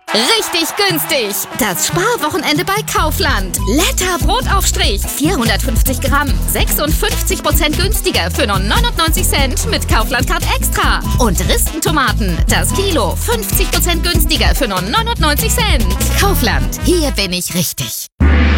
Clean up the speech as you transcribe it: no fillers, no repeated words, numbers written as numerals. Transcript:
Richtig günstig. Das Sparwochenende bei Kaufland. Letter Brotaufstrich. 450 Gramm. 56% günstiger für nur 99 Cent mit Kaufland Card Extra. Und Ristentomaten. Das Kilo. 50% günstiger für nur 99 Cent. Kaufland. Hier bin ich richtig.